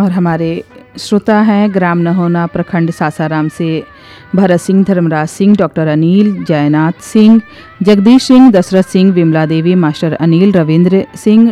और हमारे श्रोता हैं ग्राम नहोना प्रखंड सासाराम से भरत सिंह, धर्मराज सिंह, डॉक्टर अनिल, जयनाथ सिंह, जगदीश सिंह, दशरथ सिंह, विमला देवी, मास्टर अनिल, रविंद्र सिंह,